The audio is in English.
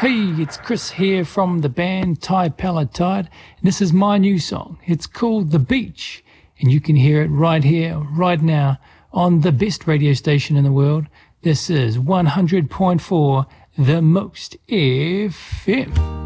Hey, it's Chris here from the band Thai Palette Tide. This is my new song. It's called The Beach, and you can hear it right here, right now, on the best radio station in the world. This is 100.4 The Most FM.